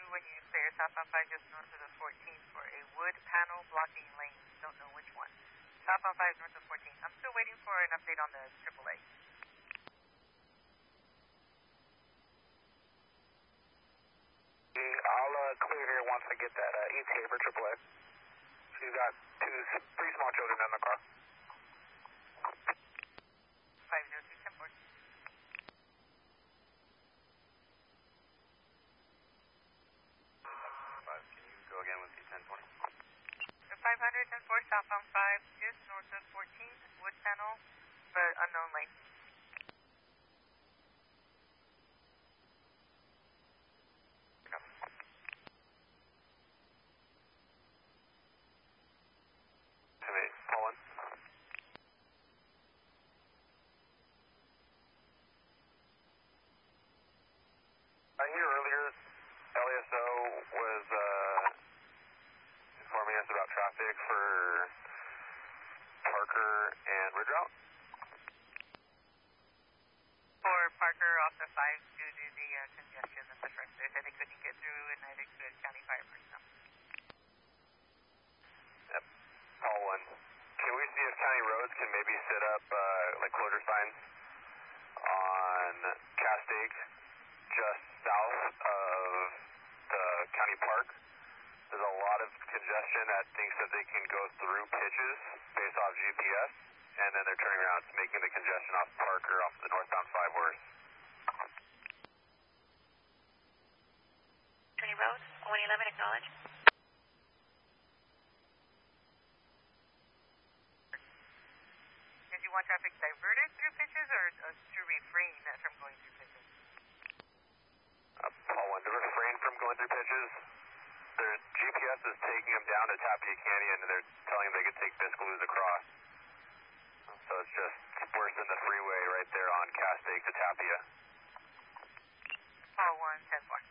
when you say you're southbound 5 just north of the 14 for a wood panel blocking lanes. Don't know which one. Southbound 5 north of 14. I'm still waiting for an update on the AAA. I'll clear here once I get that ETA for AAA. She's got three small children in the car. 502-10-4. Can you go again with the 1020? 500-10-4, southbound 5 just north of 14, wood panel, but unknown lane. Here earlier, LASO was informing us about traffic for Parker and Ridge Route. For Parker off the 5 due to the congestion at the front. They said they couldn't get through and I excluded county fire personnel. Yep, Paul 1. Can we see if county roads can maybe set up like closure signs on Castaic just south of the county park? There's a lot of congestion that thinks that they can go through pitches based off GPS, and then they're turning around. It's making the congestion off Parker off the northbound 5 worse. County Road, 111, acknowledge. Did you want traffic diverted through pitches or to refrain from going through pitches? Paul 1, to refrain from going through pitches. Their GPS is taking them down to Tapia Canyon, and they're telling them they could take Biscalooza across. So it's just worse than the freeway right there on Castaic to Tapia. Paul 1, 10-4.